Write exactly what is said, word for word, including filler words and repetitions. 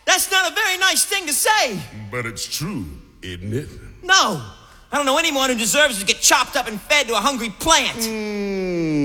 That's not a very nice thing to say. But it's true, isn't it? No. I don't know anyone who deserves to get chopped up and fed to a hungry plant. Mm.